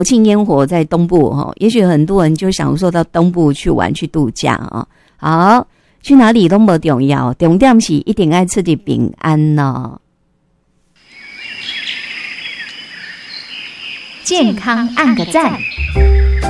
庆烟火在东部也许很多人就想说到东部去玩去度假好，去哪里都不重要，重点是一定要吃的平安健康按个赞。